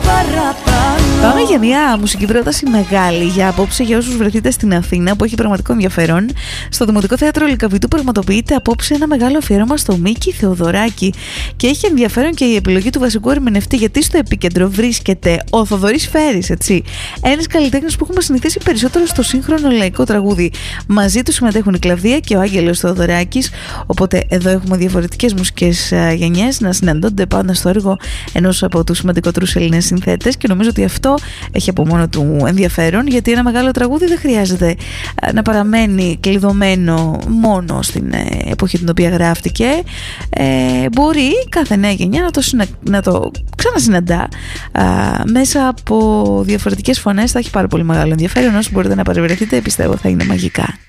Πάμε για μια μουσική πρόταση μεγάλη για απόψε για όσους βρεθείτε στην Αθήνα, που έχει πραγματικό ενδιαφέρον. Στο Δημοτικό Θέατρο Λυκαβητού πραγματοποιείται απόψε ένα μεγάλο αφιέρωμα στο Μίκη Θεοδωράκη. Και έχει ενδιαφέρον και η επιλογή του βασικού ερμηνευτή, γιατί στο επίκεντρο βρίσκεται ο Θοδωρής Φέρης, έτσι. Ένας καλλιτέχνης που έχουμε συνηθίσει περισσότερο στο σύγχρονο λαϊκό τραγούδι. Μαζί του συμμετέχουν η Κλαβδία και ο Άγγελος Θεοδωράκης. Οπότε εδώ έχουμε διαφορετικές μουσικές γενιές να συναντώνται πάνω στο έργο ενός από τους σημαντικότερους Έλληνες συνθέτες, και νομίζω ότι αυτό έχει από μόνο του ενδιαφέρον, γιατί ένα μεγάλο τραγούδι δεν χρειάζεται να παραμένει κλειδωμένο μόνο στην εποχή την οποία γράφτηκε. Μπορεί κάθε νέα γενιά να το ξανασυναντά μέσα από διαφορετικές φωνές. Θα έχει πάρα πολύ μεγάλο ενδιαφέρον. Όσο μπορείτε να παρευρεθείτε, πιστεύω θα είναι μαγικά.